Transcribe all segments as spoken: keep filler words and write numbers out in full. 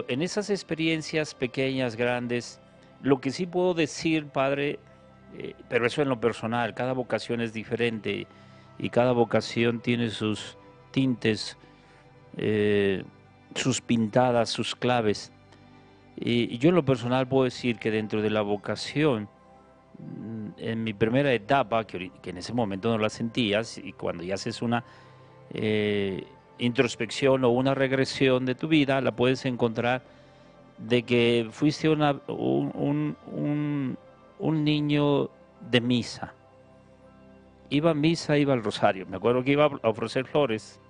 en esas experiencias pequeñas, grandes, lo que sí puedo decir, Padre, eh, pero eso en lo personal, cada vocación es diferente y cada vocación tiene sus tintes, eh, sus pintadas, sus claves. Y, y yo en lo personal puedo decir que dentro de la vocación, mm, en mi primera etapa, que, ahori- que en ese momento no la sentías, y cuando ya haces una eh, introspección o una regresión de tu vida, la puedes encontrar de que fuiste una- un, un- un- un niño de misa. Iba a misa, iba al rosario. Me acuerdo que iba a ofrecer flores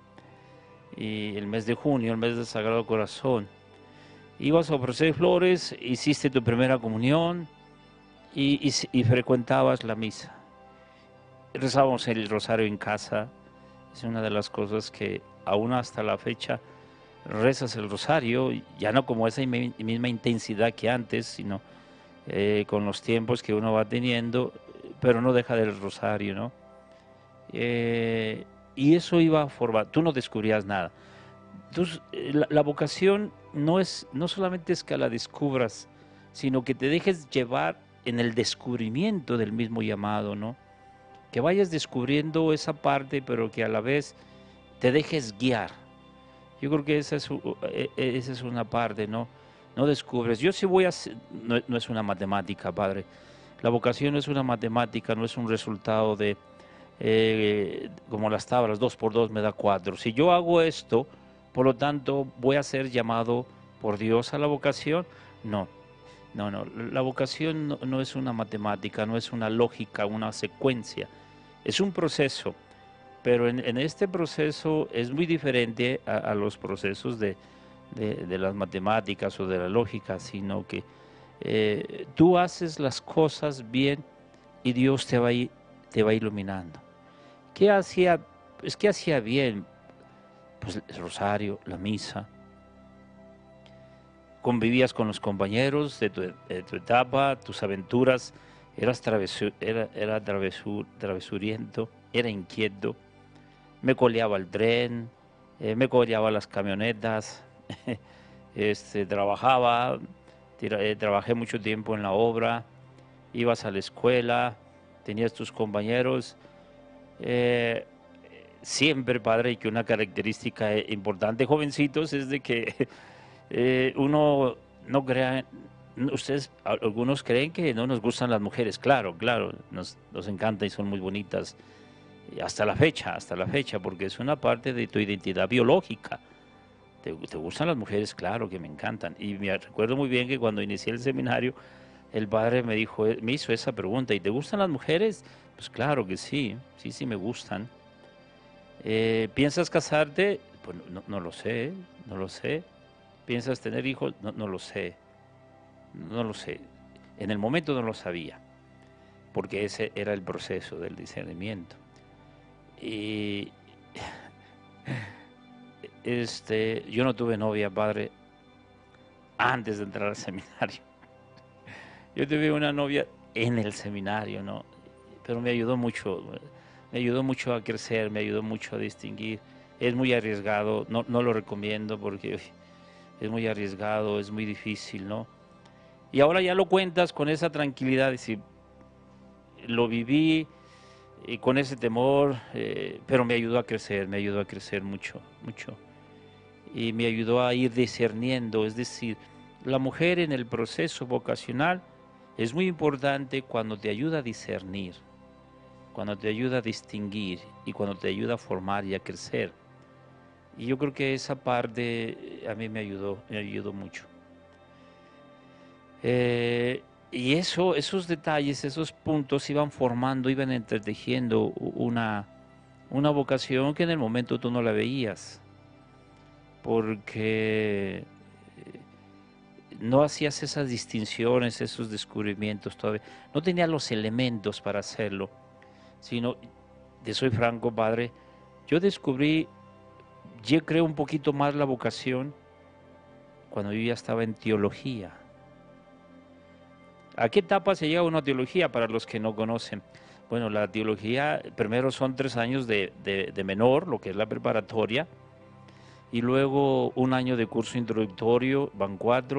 y el mes de junio, el mes del Sagrado Corazón. Ibas a ofrecer flores, hiciste tu primera comunión y, y s- y frecuentabas la misa. Rezábamos el rosario en casa. Es una de las cosas que aún hasta la fecha rezas el rosario, ya no como esa imi- misma intensidad que antes, sino eh, con los tiempos que uno va teniendo, pero no deja del rosario, ¿no? Eh, y eso iba a formar, tú no descubrías nada. Entonces, eh, la, la vocación no es, no solamente es que la descubras, sino que te dejes llevar en el descubrimiento del mismo llamado, ¿no? Que vayas descubriendo esa parte, pero que a la vez te dejes guiar. Yo creo que esa es, u- e- e- esa es una parte, ¿no? No descubres. Yo sí voy a... hacer- No, no es una matemática, padre. La vocación no es una matemática, no es un resultado de... eh, como las tablas, dos por dos me da cuatro. Si yo hago esto, por lo tanto, voy a ser llamado por Dios a la vocación. No, no, no. La vocación no, no es una matemática, no es una lógica, una secuencia. Es un proceso. Pero en, en este proceso es muy diferente a, a los procesos de, de- de las matemáticas o de la lógica, sino que eh, tú haces las cosas bien y Dios te va, a ir- te va iluminando. ¿Qué hacía? Pues, ¿qué hacía bien? Pues el rosario, la misa. Convivías con los compañeros de tu, de tu etapa, tus aventuras. Eras travesu- era, era travesu- travesuriento, era inquieto. Me coleaba el tren, eh, me coleaba las camionetas, este, trabajaba, tira- eh, trabajé mucho tiempo en la obra, ibas a la escuela, tenías tus compañeros. eh, Siempre, padre, y que una característica eh, importante, jovencitos, es de que eh, uno no crea, no, ustedes, a- algunos creen que no nos gustan las mujeres, claro, claro, nos, nos encanta y son muy bonitas, y hasta la fecha, hasta la fecha, porque es una parte de tu identidad biológica. ¿Te, te gustan las mujeres? Claro que me encantan. Y me recuerdo muy bien que cuando inicié el seminario, el padre me dijo, eh, me hizo esa pregunta, ¿y te gustan las mujeres? Pues claro que sí, sí, sí me gustan. Eh, ¿piensas casarte? Pues no, no lo sé, no lo sé. ¿Piensas tener hijos? No, no lo sé, no lo sé. En el momento no lo sabía, porque ese era el proceso del discernimiento. Y este, yo no tuve novia, padre, antes de entrar al seminario. Yo tuve una novia en el seminario, ¿no? Pero me ayudó mucho, me ayudó mucho a crecer, me ayudó mucho a distinguir. Es muy arriesgado, no, no lo recomiendo porque uy, es muy arriesgado, es muy difícil, ¿no? Y ahora ya lo cuentas con esa tranquilidad, de decir, lo viví y con ese temor, eh, pero me ayudó a crecer, me ayudó a crecer mucho, mucho. Y me ayudó a ir discerniendo, es decir, la mujer en el proceso vocacional es muy importante cuando te ayuda a discernir, cuando te ayuda a distinguir y cuando te ayuda a formar y a crecer. Y yo creo que esa parte eh, a mí me ayudó, me ayudó mucho. Eh, y eso, esos detalles, esos puntos iban formando, iban entretejiendo una, una vocación que en el momento tú no la veías, porque no hacías esas distinciones, esos descubrimientos todavía. No tenía los elementos para hacerlo, sino, te soy franco, padre, yo descubrí, yo creo un poquito más la vocación cuando yo ya estaba en teología. ¿A qué etapa se llega a una teología para los que no conocen? Bueno, la teología primero son tres años de, de, de menor, lo que es la preparatoria, y luego un año de curso introductorio, van cuatro.